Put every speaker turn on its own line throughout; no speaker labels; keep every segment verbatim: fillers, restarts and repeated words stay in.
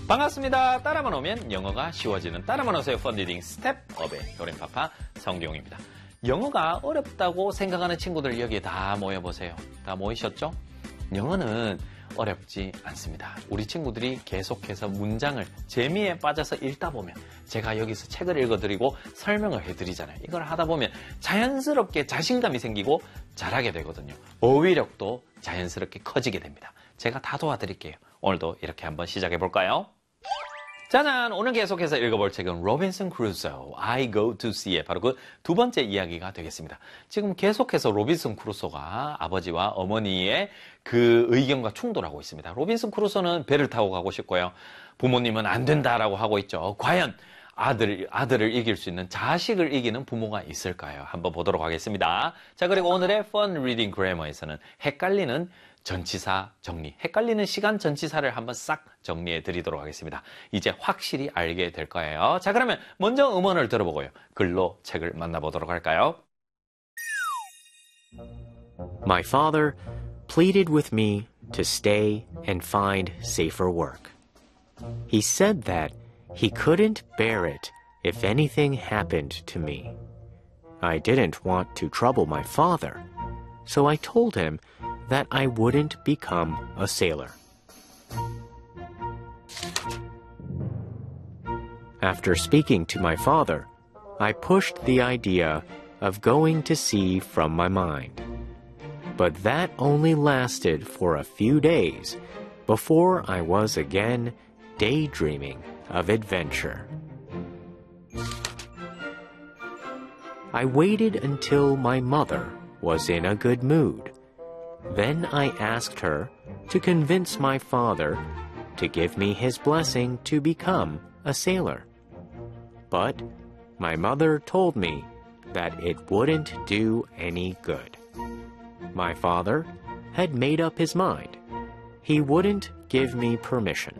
반갑습니다. 따라만 오면 영어가 쉬워지는 따라만 오세요 펀디딩 스텝업의 효랭파파 성경입니다. 영어가 어렵다고 생각하는 친구들 여기에 다 모여보세요. 다 모이셨죠? 영어는 어렵지 않습니다. 우리 친구들이 계속해서 문장을 재미에 빠져서 읽다 보면 제가 여기서 책을 읽어드리고 설명을 해드리잖아요. 이걸 하다 보면 자연스럽게 자신감이 생기고 잘하게 되거든요. 어휘력도 자연스럽게 커지게 됩니다. 제가 다 도와드릴게요. 오늘도 이렇게 한번 시작해 볼까요? 짜잔! 오늘 계속해서 읽어볼 책은 로빈슨 크루소, I Go to Sea의 바로 그 두 번째 이야기가 되겠습니다. 지금 계속해서 로빈슨 크루소가 아버지와 어머니의 그 의견과 충돌하고 있습니다. 로빈슨 크루소는 배를 타고 가고 싶고요. 부모님은 안 된다라고 하고 있죠. 과연 아들, 아들을 이길 수 있는 자식을 이기는 부모가 있을까요? 한번 보도록 하겠습니다. 자, 그리고 오늘의 Fun Reading Grammar에서는 헷갈리는 전치사 정리, 헷갈리는 시간 전치사를 한번 싹 정리해 드리도록 하겠습니다. 이제 확실히 알게 될 거예요. 자, 그러면 먼저 음원을 들어보고요. 글로 책을 만나보도록 할까요?
My father pleaded with me to stay and find safer work. He said that he couldn't bear it if anything happened to me. I didn't want to trouble my father, so I told him that I wouldn't become a sailor. After speaking to my father, I pushed the idea of going to sea from my mind. But that only lasted for a few days before I was again daydreaming of adventure. I waited until my mother was in a good mood. Then I asked her to convince my father to give me his blessing to become a sailor. But my mother told me that it wouldn't do any good. My father had made up his mind. He wouldn't give me permission.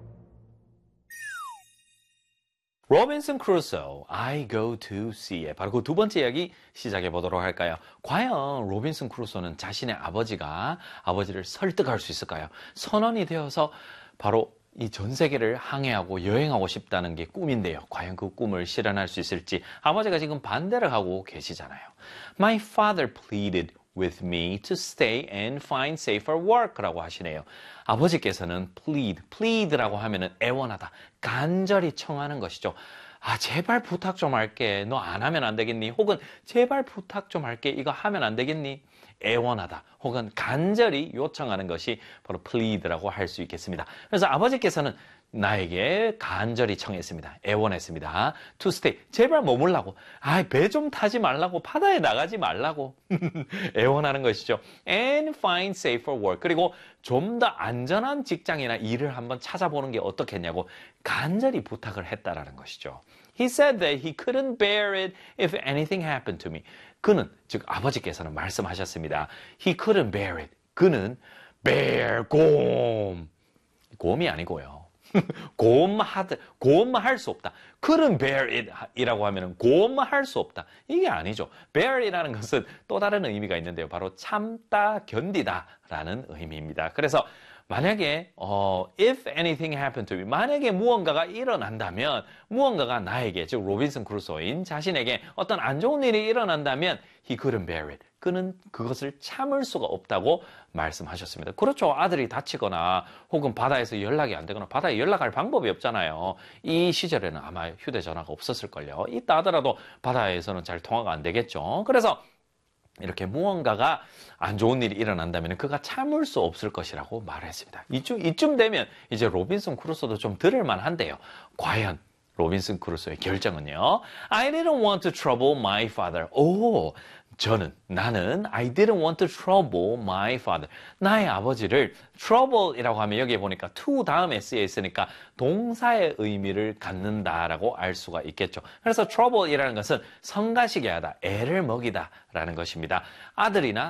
로빈슨 크루소, I Go to Sea의 바로 그 두 번째 이야기 시작해 보도록 할까요? 과연 로빈슨 크루소는 자신의 아버지가 아버지를 설득할 수 있을까요? 선원이 되어서 바로 이 전 세계를 항해하고 여행하고 싶다는 게 꿈인데요. 과연 그 꿈을 실현할 수 있을지 아버지가 지금 반대를 하고 계시잖아요. My father pleaded with me to stay and find safer work라고 하시네요. 아버지께서는 plead, plead라고 하면은 애원하다, 간절히 청하는 것이죠. 아, 제발 부탁 좀 할게. 너 안 하면 안 되겠니? 혹은 제발 부탁 좀 할게. 이거 하면 안 되겠니? 애원하다 혹은 간절히 요청하는 것이 바로 plead라고 할 수 있겠습니다. 그래서 아버지께서는 나에게 간절히 청했습니다. 애원했습니다. To stay. 제발 머물라고. 아, 배 좀 타지 말라고. 바다에 나가지 말라고. 애원하는 것이죠. And find safer work. 그리고 좀 더 안전한 직장이나 일을 한번 찾아보는 게 어떻겠냐고 간절히 부탁을 했다라는 것이죠. He said that he couldn't bear it if anything happened to me. 그는, 즉 아버지께서는 말씀하셨습니다. He couldn't bear it. 그는 bear, 곰. 곰이 아니고요. 곰하드, 곰할 수 없다. couldn't bear it 이라고 하면 곰할 수 없다. 이게 아니죠. bear 이라는 것은 또 다른 의미가 있는데요. 바로 참다, 견디다 라는 의미입니다. 그래서 만약에 어, if anything happened to me, 만약에 무언가가 일어난다면, 무언가가 나에게, 즉 로빈슨 크루소인 자신에게 어떤 안 좋은 일이 일어난다면 he couldn't bear it. 그는 그것을 참을 수가 없다고 말씀하셨습니다. 그렇죠. 아들이 다치거나 혹은 바다에서 연락이 안 되거나 바다에 연락할 방법이 없잖아요. 이 시절에는 아마 휴대전화가 없었을걸요. 있다 하더라도 바다에서는 잘 통화가 안 되겠죠. 그래서 이렇게 무언가가 안 좋은 일이 일어난다면 그가 참을 수 없을 것이라고 말을 했습니다. 이쯤, 이쯤 되면 이제 로빈슨 크루소도 좀 들을 만한데요. 과연 로빈슨 크루소의 결정은요. I didn't want to trouble my father. 오, 저는, 나는 I didn't want to trouble my father. 나의 아버지를 trouble이라고 하면 여기에 보니까 to 다음에 쓰여 있으니까 동사의 의미를 갖는다라고 알 수가 있겠죠. 그래서 trouble이라는 것은 성가시게 하다, 애를 먹이다 라는 것입니다. 아들이나